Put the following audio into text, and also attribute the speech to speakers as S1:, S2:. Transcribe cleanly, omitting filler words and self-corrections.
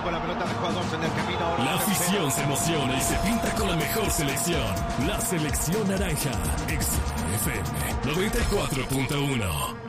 S1: con la pelota de jugadores en el camino. Ahora
S2: La afición se emociona y se pinta con la mejor selección. La selección naranja. XFM 94.1.